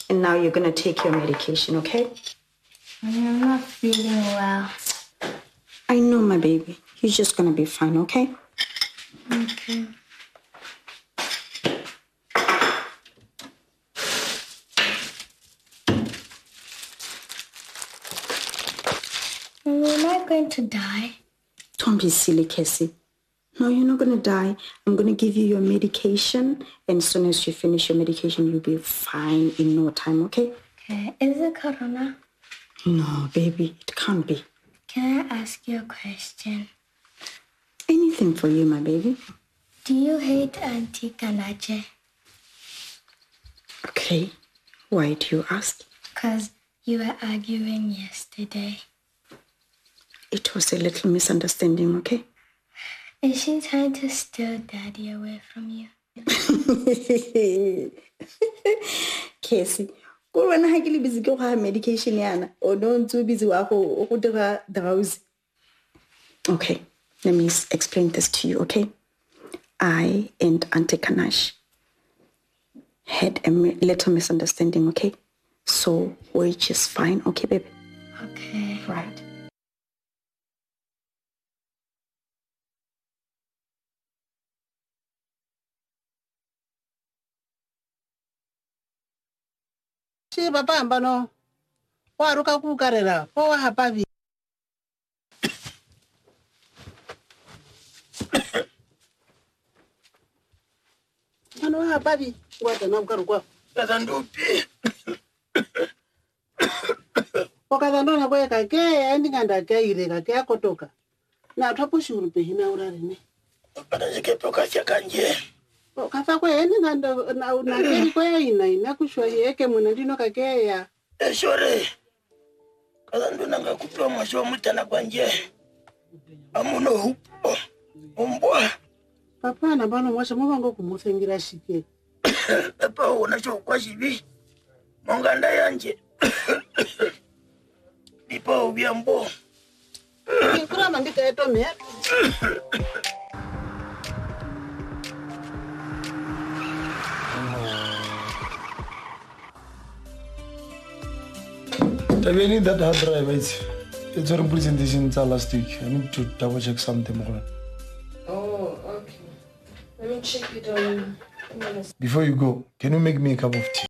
And now you're going to take your medication, okay? I'm not feeling well. I know, my baby. You're just going to be fine, okay? Okay. Am I going to die? Don't be silly, Cassie. No, you're not going to die. I'm going to give you your medication. And as soon as you finish your medication, you'll be fine in no time, okay? Okay. Is it corona? No, baby. It can't be. Can I ask you a question? Anything for you, my baby. Do you hate Auntie Kanache? Okay. Why do you ask? Because you were arguing yesterday. It was a little misunderstanding, okay? Is she trying to steal Daddy away from you? Casey, go run a busy go have medication yana or don't too busy wako drowsy. Okay, let me explain this to you, okay? I and Auntie Kanash had a little misunderstanding, okay? So, which is fine, okay, baby? Okay. Right. Si papa ambano wa ruka ku karela po wa hapa vi ano hapa vi wa tana ku kwa Kazandupi. pokaza ndona kwa ka ke ndinganda ke ile ka ke akotoka na thopo shuru pe hina urare ne Bana ziketoka chakanje. kafa kwa ndinganda na ke kwa ina kushwa yeke muna ndino ka ke ya Shore. Kazandu nanga kutoa mwisho mutana kwanje. Amuno hupo. Ombwa. papa na bano mwasha mwango kumusengira shike Papa unacho kwa shibi. Monganda yanje. Nipo ubiambo. kura mandika eto me I need that hard drive. It's our presentation last week. I need to double check something more. Oh, okay. Let me check it on. Before you go, can you make me a cup of tea?